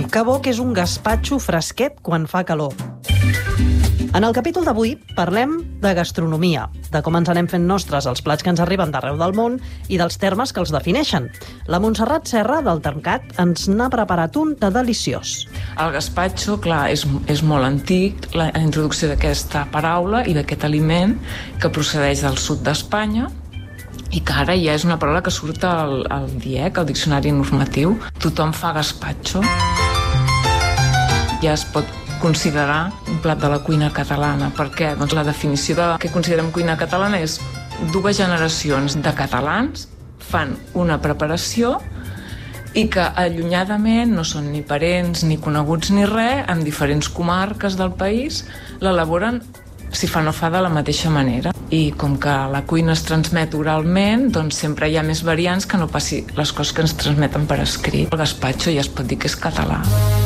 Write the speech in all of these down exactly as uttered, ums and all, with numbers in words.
Mm, que bo que és un gaspatxo fresquet quan fa calor. En el capítol d'avui parlem de gastronomia, de com ens anem fent nostres els plats que ens arriben d'arreu del món i dels termes que els defineixen. La Montserrat Serra, del Termcat, ens n'ha preparat un de deliciós. El gaspatxo, clar, és, és molt antic, la introducció d'aquesta paraula i d'aquest aliment que procedeix del sud d'Espanya i que ara ja és una paraula que surt al, al D I E C, al Diccionari Normatiu. Tothom fa gaspatxo. Ja es pot considerar un plat de la cuina catalana. Per què? Doncs la definició de què considerem cuina catalana és dues generacions de catalans fan una preparació i que allunyadament no són ni parents ni coneguts ni res, en diferents comarques del país l'elaboren si fa no fa de la mateixa manera. I com que la cuina es transmet oralment, doncs sempre hi ha més variants que no passi les coses que ens transmeten per escrit. El gaspatxo ja es pot dir que és català.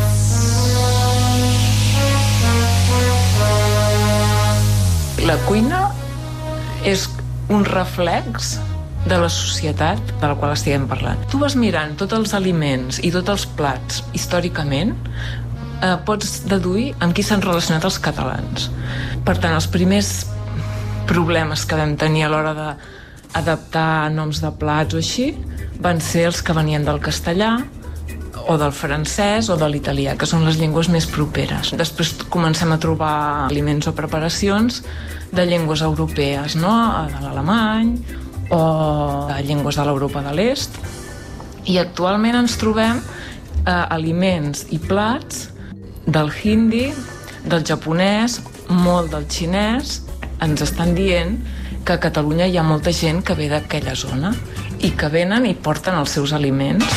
La cuina és un reflex de la societat de la qual estiguem parlant. Tu vas mirant tots els aliments i tots els plats històricament, eh, pots deduir amb qui s'han relacionat els catalans. Per tant, els primers problemes que vam tenir a l'hora d'adaptar noms de plats o així van ser els que venien del castellà o del francès o de l'italià, que són les llengües més properes. Després comencem a trobar aliments o preparacions de llengües europees, no? De l'alemany o de llengües de l'Europa de l'Est. I actualment ens trobem eh, aliments i plats del hindi, del japonès, molt del xinès. Ens estan dient que a Catalunya hi ha molta gent que ve d'aquella zona i que venen i porten els seus aliments.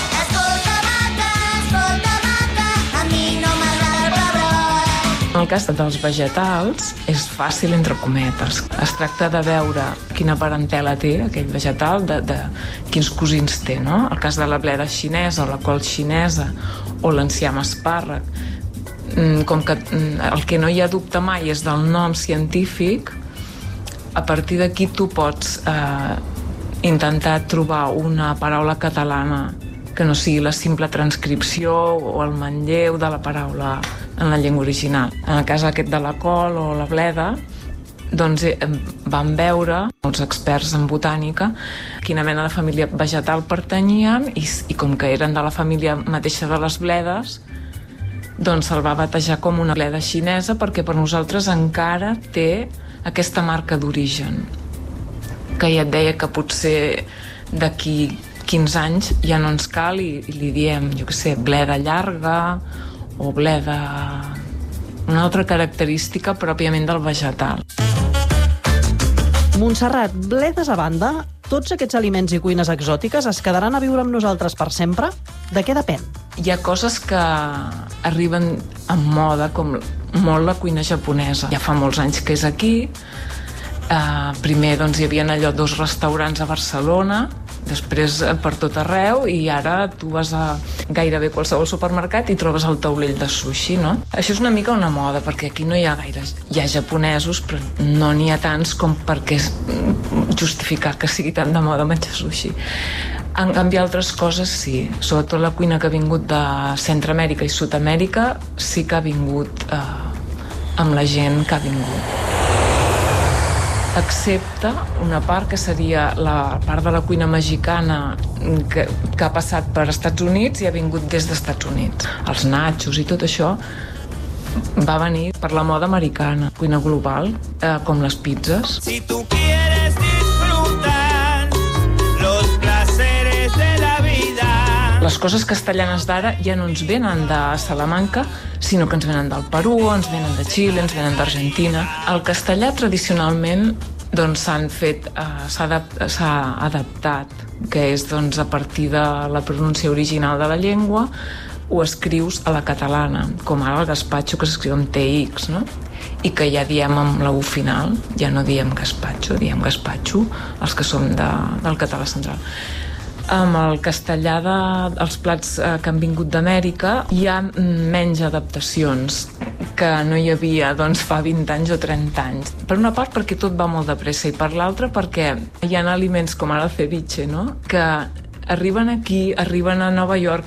En el cas dels vegetals és fàcil entre cometes. Es tracta de veure quina parentela té aquell vegetal, de, de quins cosins té, no? El cas de la bleda xinesa o la col xinesa o l'enciam espàrrec, com que el que no hi ha dubte mai és del nom científic, a partir d'aquí tu pots eh, intentar trobar una paraula catalana que no sigui la simple transcripció o el manlleu de la paraula en la llengua original. En el cas aquest de la col o la bleda, doncs eh, van veure els experts en botànica quina mena de família vegetal pertanyien i, i com que eren de la família mateixa de les bledes, doncs se'l va batejar com una bleda xinesa perquè per nosaltres encara té aquesta marca d'origen, que ja et deia que potser d'aquí quinze anys ja no ens cal i, i li diem, jo què sé, bleda llarga o bleda... una altra característica pròpiament del vegetal. Montserrat, bledes a banda, tots aquests aliments i cuines exòtiques es quedaran a viure amb nosaltres per sempre? De què depèn? Hi ha coses que arriben en moda, com molt la cuina japonesa. Ja fa molts anys que és aquí. Uh, primer doncs, hi havia allò dos restaurants a Barcelona, després per tot arreu, i ara tu vas a gairebé qualsevol supermercat i trobes el taulell de sushi, no? Això és una mica una moda, perquè aquí no hi ha gaires. Hi ha japonesos, però no n'hi ha tants com perquè justificar que sigui tan de moda menjar sushi. En canvi, altres coses sí. Sobretot la cuina que ha vingut de Centreamèrica i Sud-amèrica sí que ha vingut eh, amb la gent que ha vingut. Excepte una part que seria la part de la cuina mexicana que, que ha passat per Estats Units i ha vingut des dels Estats Units. Els nachos i tot això va venir per la moda americana, cuina global, eh, com les pizzas. Si tu quieres disfrutar los placeres de la vida. Les coses castellanes d'ara ja no ens venen de Salamanca, sinó que ens venen del Perú, ens venen de Xile, ens venen d'Argentina. El castellà tradicionalment doncs, s'han fet, eh, s'ha adaptat, s'ha adaptat, que és doncs, a partir de la pronúncia original de la llengua, ho escrius a la catalana, com ara el gaspatxo, que s'escriu amb T X, no? I que ja diem amb la U final, ja no diem gaspatxo, diem gaspatxo, els que som de, del català central. Amb el castellà dels plats eh, que han vingut d'Amèrica hi ha menys adaptacions que no hi havia doncs, fa vint anys o trenta anys. Per una part perquè tot va molt de pressa i per l'altra perquè hi ha aliments com ara el ceviche, no? Que arriben aquí, arriben a Nova York,